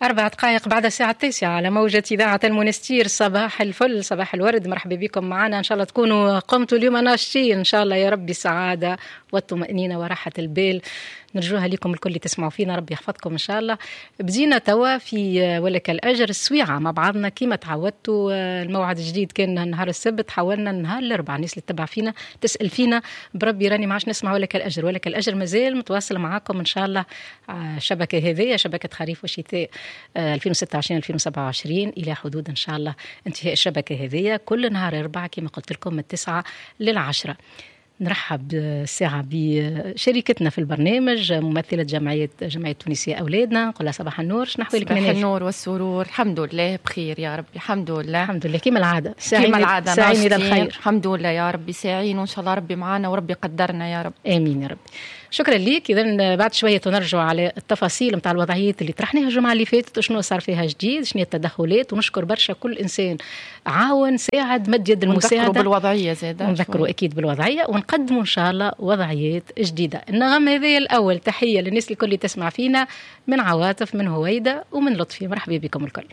4 دقائق بعد الساعة 9 على موجة إذاعة المنستير. صباح الفل، صباح الورد، مرحبا بكم معنا. إن شاء الله تكونوا قمتوا اليوم ناشطين إن شاء الله يا ربي، السعادة والطمأنينة وراحة البال نرجوها لكم الكل تسمعوا فينا، ربي يحفظكم إن شاء الله. بدينا توا في ولك الأجر السويعة مع بعضنا كما تعودتوا. الموعد الجديد كان نهار السبت، حولنا نهار الأربعاء. الناس اللي تتبع فينا تسأل فينا بربي راني ما عادش نسمع ولك الأجر. ولك الأجر مازال متواصل معاكم إن شاء الله. شبكة هذه شبكة خريف وشتاء 2026-2027 إلى حدود إن شاء الله انتهاء الشبكة هذه كل نهار أربعة كما قلت لكم من 9 ل10. نرحب الساعة بشركتنا في البرنامج ممثلة جمعية تونسية أولادنا. نقول لها صباح النور. شنو أحوالك؟ صباح النور والسرور، الحمد لله بخير يا ربي، الحمد لله الحمد لله كما العادة. كما العادة ساعين إذا الخير. الحمد لله يا ربي ساعين، وإن شاء الله ربي معنا وربي قدرنا يا رب. آمين يا ربي. شكرا ليك. إذن بعد شوية نرجع على التفاصيل متاع الوضعيات اللي طرحناها الجمعة اللي فاتت وشنو صار فيها جديد، شنو التدخلات، ونشكر برشا كل إنسان عاون ساعد مد يد المساعدة. ونذكروا بالوضعية زادة، ونذكروا أكيد بالوضعية، ونقدموا إن شاء الله وضعيات جديدة. النغم هذه الأول تحية للناس الكل تسمع فينا، من عواطف، من هويدة، ومن لطفي. مرحبا بكم الكل.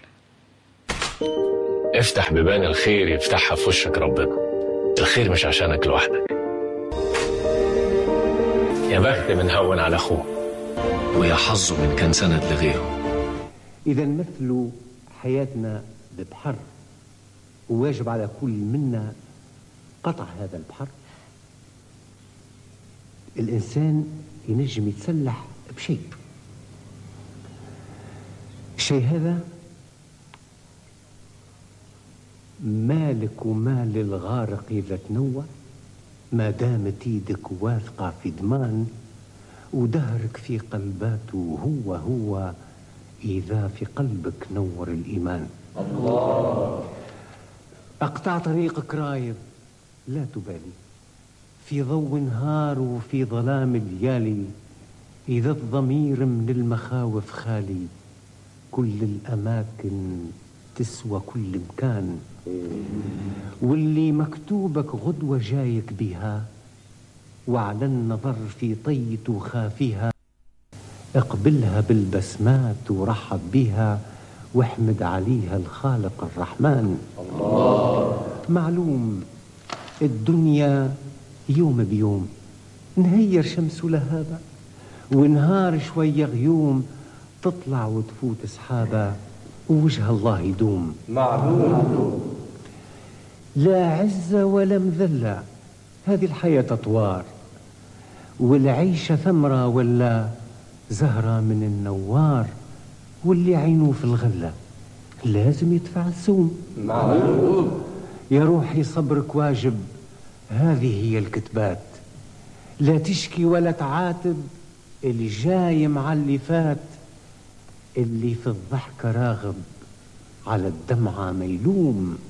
افتح بيبان الخير يفتحها في وشك ربنا. الخير مش عشانك لوحدك. يا بخت من هون على أخوه، ويا حظه من كان سند لغيره. إذا مثل حياتنا ببحر، وواجب على كل منا قطع هذا البحر. الإنسان ينجم يتسلح بشيء، الشيء هذا مالك ومال الغارق إذا تنوى، ما دامت ايدك واثقة في ضمان، ودهرك في قلباته هو إذا في قلبك نور الإيمان. الله. أقطع طريقك رايض لا تبالي، في ضوء نهار وفي ظلام الليالي، إذا الضمير من المخاوف خالي، كل الأماكن تسوى كل مكان، واللي مكتوبك غدوة جايك بها، وعلى النظر في طيت وخافها، اقبلها بالبسمات ورحب بها، واحمد عليها الخالق الرحمن. الله. معلوم الدنيا يوم بيوم، نهير شمس لهابة، ونهار شوية غيوم، تطلع وتفوت سحابة، ووجه الله يدوم. معلوم. لا عزة ولا مذلة، هذه الحياة أطوار، والعيشة ثمرة ولا زهرة من النوار، واللي عينه في الغلة لازم يدفع السوم. معلوم. يا روحي صبرك واجب، هذه هي الكتبات، لا تشكي ولا تعاتب، اللي جاي مع اللي فات، اللي في الضحك راغب على الدمعة ميلوم.